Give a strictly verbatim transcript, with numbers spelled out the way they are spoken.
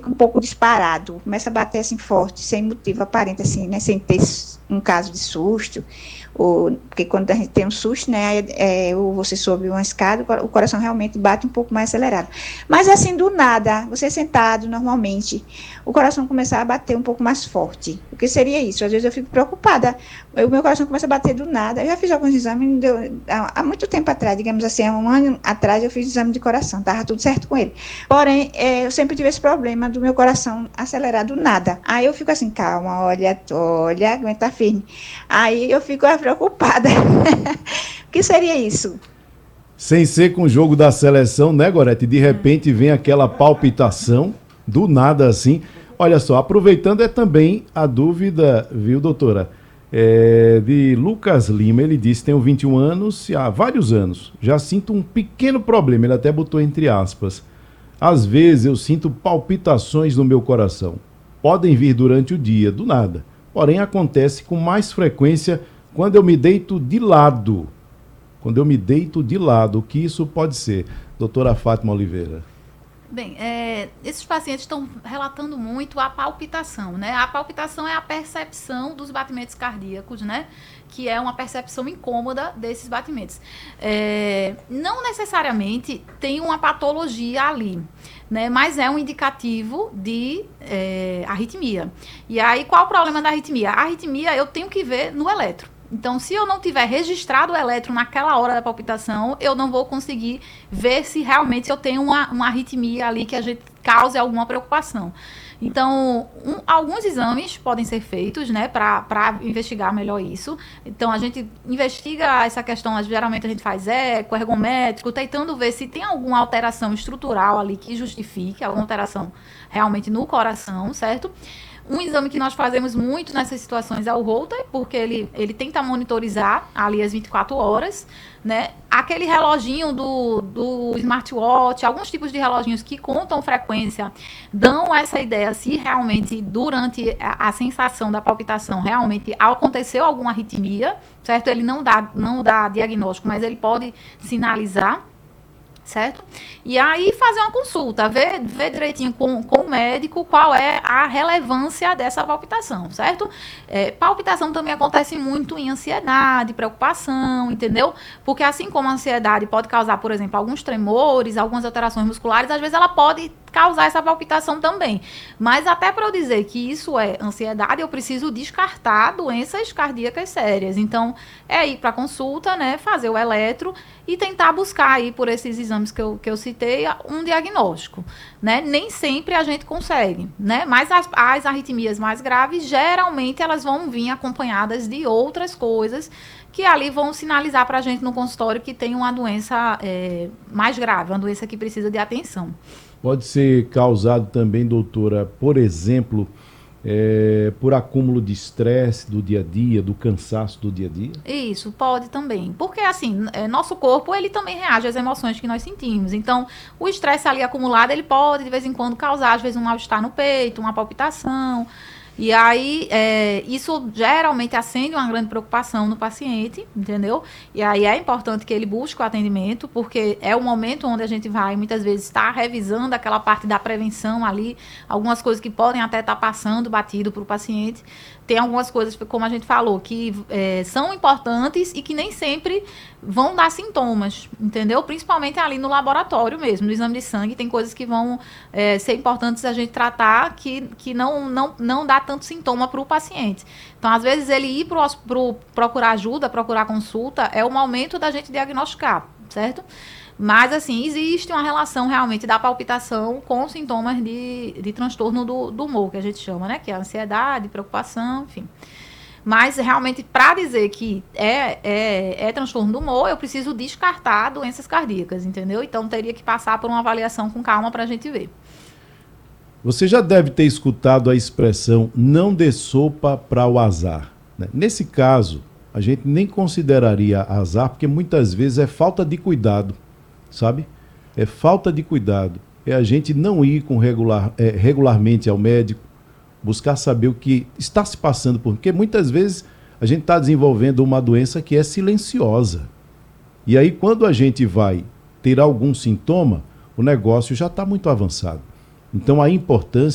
um pouco disparado, começa a bater assim forte, sem motivo aparente, assim, né? Sem ter um caso de susto, ou, porque quando a gente tem um susto, né? É, ou você sobe uma escada, o coração realmente bate um pouco mais acelerado. Mas assim, do nada, você sentado normalmente, o coração começar a bater um pouco mais forte. O que seria isso? Às vezes eu fico preocupada. O meu coração começa a bater do nada. Eu já fiz alguns exames, deu, há, há muito tempo atrás, digamos assim, há um ano atrás, eu fiz exame de coração, estava tudo certo com ele. Porém, é, eu sempre tive esse problema do meu coração acelerar do nada. Aí eu fico assim, calma, olha, olha, aguenta firme. Aí eu fico preocupada. O que seria isso? Sem ser com o jogo da seleção, né, Gorete? De repente vem aquela palpitação, do nada assim. Olha só, aproveitando é também a dúvida, viu, doutora? É, de Lucas Lima, ele disse, tenho vinte e um anos, há vários anos, já sinto um pequeno problema, ele até botou entre aspas. Às vezes eu sinto palpitações no meu coração. Podem vir durante o dia, do nada. Porém, acontece com mais frequência quando eu me deito de lado. Quando eu me deito de lado, o que isso pode ser? Doutora Fátima Oliveira. Bem, é, esses pacientes estão relatando muito a palpitação, né? A palpitação é a percepção dos batimentos cardíacos, né? Que é uma percepção incômoda desses batimentos. É, não necessariamente tem uma patologia ali, né? Mas é um indicativo de é, arritmia. E aí, qual o problema da arritmia? A arritmia eu tenho que ver no eletro. Então, se eu não tiver registrado o eletro naquela hora da palpitação, eu não vou conseguir ver se realmente eu tenho uma, uma arritmia ali que a gente cause alguma preocupação. Então, um, alguns exames podem ser feitos, né, para investigar melhor isso. Então, a gente investiga essa questão, geralmente a gente faz eco, ergométrico, tentando ver se tem alguma alteração estrutural ali que justifique, alguma alteração realmente no coração, certo? Um exame que nós fazemos muito nessas situações é o Holter, porque ele, ele tenta monitorizar ali as vinte e quatro horas, né? Aquele reloginho do, do smartwatch, alguns tipos de reloginhos que contam frequência, dão essa ideia se realmente, durante a, a sensação da palpitação, realmente aconteceu alguma arritmia, certo? Ele não dá, não dá diagnóstico, mas ele pode sinalizar, certo? E aí fazer uma consulta, ver, ver direitinho com, com o médico qual é a relevância dessa palpitação, certo? É, palpitação também acontece muito em ansiedade, preocupação, entendeu? Porque assim como a ansiedade pode causar, por exemplo, alguns tremores, algumas alterações musculares, às vezes ela pode causar essa palpitação também. Mas até para eu dizer que isso é ansiedade, eu preciso descartar doenças cardíacas sérias. Então, é ir para consulta, né, fazer o eletro e tentar buscar aí por esses exames que eu, que eu citei um diagnóstico, né? Nem sempre a gente consegue, né? Mas as, as arritmias mais graves, geralmente elas vão vir acompanhadas de outras coisas que ali vão sinalizar para a gente no consultório que tem uma doença é, mais grave, uma doença que precisa de atenção. Pode ser causado também, doutora, por exemplo, é, por acúmulo de estresse do dia a dia, do cansaço do dia a dia? Isso, pode também. Porque, assim, é, nosso corpo, ele também reage às emoções que nós sentimos. Então, o estresse ali acumulado, ele pode, de vez em quando, causar, às vezes, um mal-estar no peito, uma palpitação. E aí, é, isso geralmente acende uma grande preocupação no paciente, entendeu? E aí é importante que ele busque o atendimento, porque é o momento onde a gente vai, muitas vezes, estar revisando aquela parte da prevenção ali, algumas coisas que podem até estar passando batido para o paciente. Tem algumas coisas, como a gente falou, que é, são importantes e que nem sempre vão dar sintomas, entendeu? Principalmente ali no laboratório mesmo, no exame de sangue, tem coisas que vão é, ser importantes a gente tratar que, que não, não, não dá tanto sintoma para o paciente. Então, às vezes, ele ir para pro, procurar ajuda, procurar consulta, é o momento da gente diagnosticar, certo? Mas, assim, existe uma relação realmente da palpitação com sintomas de, de transtorno do, do humor, que a gente chama, né? Que é ansiedade, preocupação, enfim. Mas, realmente, para dizer que é, é, é transtorno do humor, eu preciso descartar doenças cardíacas, entendeu? Então, teria que passar por uma avaliação com calma para a gente ver. Você já deve ter escutado a expressão não dê sopa para o azar, né? Nesse caso, a gente nem consideraria azar, porque muitas vezes é falta de cuidado, sabe? É falta de cuidado. É a gente não ir com regular, é, regularmente ao médico, buscar saber o que está se passando por... Porque muitas vezes a gente está desenvolvendo uma doença que é silenciosa. E aí, quando a gente vai ter algum sintoma, o negócio já está muito avançado. Então, a importância